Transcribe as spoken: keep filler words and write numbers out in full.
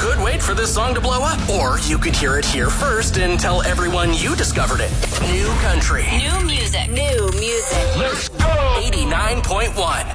could wait for this song to blow up, or you could hear it here first and tell everyone you discovered it. New country. New music. New music. Let's go! eighty-nine point one.